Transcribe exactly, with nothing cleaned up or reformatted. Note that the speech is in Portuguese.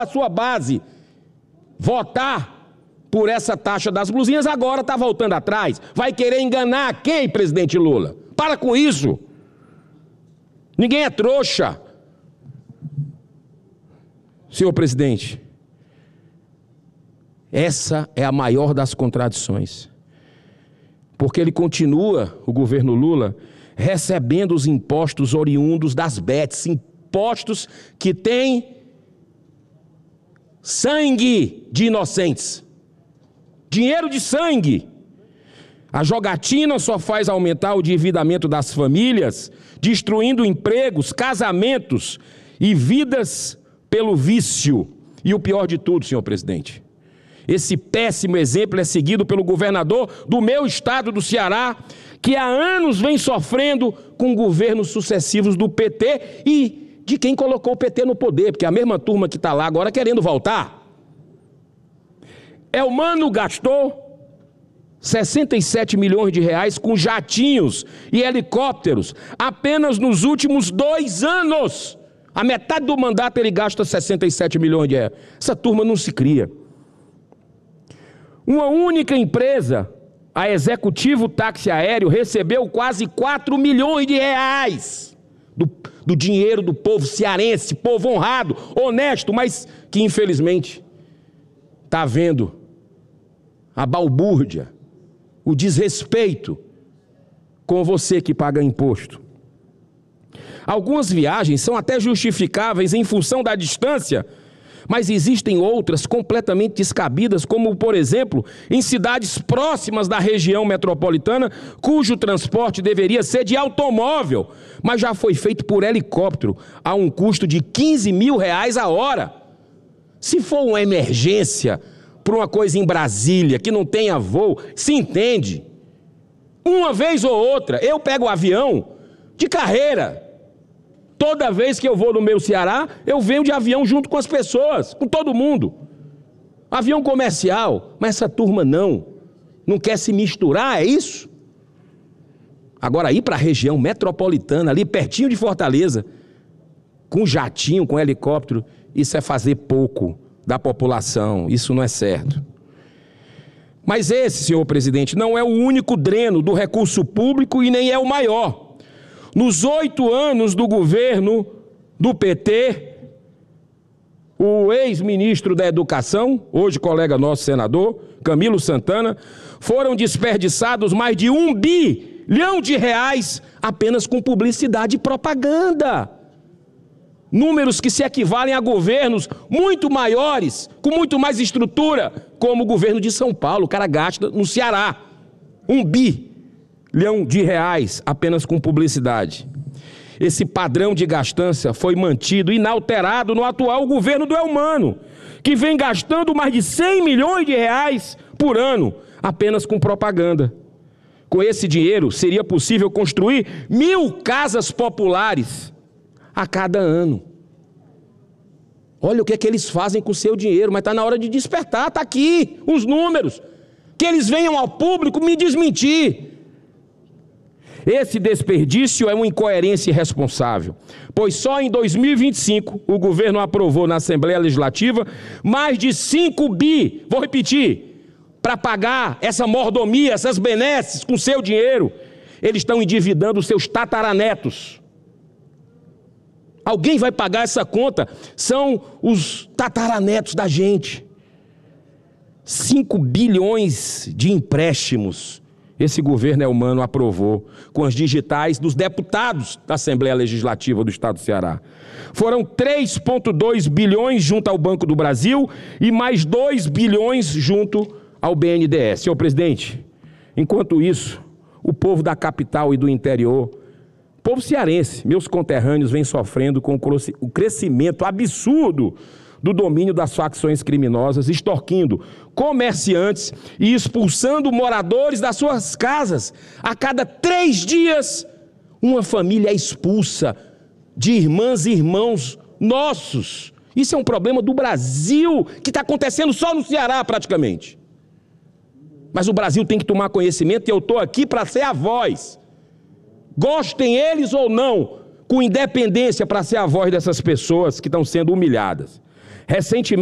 a sua base votar por essa taxa das blusinhas, agora está voltando atrás. Vai querer enganar quem, presidente Lula? Para com isso. Ninguém é trouxa. Senhor presidente, essa é a maior das contradições. Porque ele continua, o governo Lula, recebendo os impostos oriundos das bets, impostos que têm sangue de inocentes, dinheiro de sangue. A jogatina só faz aumentar o endividamento das famílias, destruindo empregos, casamentos e vidas pelo vício. E o pior de tudo, senhor presidente, esse péssimo exemplo é seguido pelo governador do meu estado do Ceará, que há anos vem sofrendo com governos sucessivos do P T e de quem colocou o P T no poder, porque é a mesma turma que está lá agora querendo voltar. Elmano gastou sessenta e sete milhões de reais com jatinhos e helicópteros apenas nos últimos dois anos. A metade do mandato ele gasta sessenta e sete milhões de reais. Essa turma não se cria. Uma única empresa, a Executivo Táxi Aéreo, recebeu quase quatro milhões de reais do, do dinheiro do povo cearense, povo honrado, honesto, mas que infelizmente está vendo a balbúrdia, o desrespeito com você que paga imposto. Algumas viagens são até justificáveis em função da distância, mas existem outras completamente descabidas, como, por exemplo, em cidades próximas da região metropolitana, cujo transporte deveria ser de automóvel, mas já foi feito por helicóptero, a um custo de quinze mil reais a hora. Se for uma emergência, por uma coisa em Brasília, que não tenha voo, se entende. Uma vez ou outra, eu pego o avião de carreira. Toda vez que eu vou no meu Ceará, eu venho de avião junto com as pessoas, com todo mundo. Avião comercial, mas essa turma não. Não quer se misturar, é isso? Agora, ir para a região metropolitana, ali pertinho de Fortaleza, com jatinho, com helicóptero, isso é fazer pouco da população, isso não é certo. Mas esse, senhor presidente, não é o único dreno do recurso público e nem é o maior. Nos oito anos do governo do P T, o ex-ministro da Educação, hoje colega nosso senador, Camilo Santana, foram desperdiçados mais de um bilhão de reais apenas com publicidade e propaganda. Números que se equivalem a governos muito maiores, com muito mais estrutura, como o governo de São Paulo. O cara gasta no Ceará um bilhão de reais apenas com publicidade. Esse padrão de gastança foi mantido inalterado no atual governo do Elmano, que vem gastando mais de cem milhões de reais por ano apenas com propaganda. Com esse dinheiro, seria possível construir mil casas populares a cada ano. Olha o que é que eles fazem com o seu dinheiro, mas está na hora de despertar, está aqui os números. Que eles venham ao público me desmentir. Esse desperdício é uma incoerência irresponsável, pois só em dois mil e vinte e cinco o governo aprovou na Assembleia Legislativa mais de cinco bi, vou repetir, para pagar essa mordomia, essas benesses com seu dinheiro. Eles estão endividando os seus tataranetos. Alguém vai pagar essa conta, são os tataranetos da gente. cinco bilhões de empréstimos esse governo Elmano aprovou com as digitais dos deputados da Assembleia Legislativa do Estado do Ceará. Foram três vírgula dois bilhões junto ao Banco do Brasil e mais dois bilhões junto ao B N D E S. Senhor presidente, enquanto isso, o povo da capital e do interior, o povo cearense, meus conterrâneos, vem sofrendo com o crescimento absurdo do domínio das facções criminosas, extorquindo comerciantes e expulsando moradores das suas casas. A cada três dias, uma família é expulsa de irmãs e irmãos nossos. Isso é um problema do Brasil, que está acontecendo só no Ceará praticamente. Mas o Brasil tem que tomar conhecimento e eu estou aqui para ser a voz. Gostem eles ou não, com independência, para ser a voz dessas pessoas que estão sendo humilhadas. Recentemente,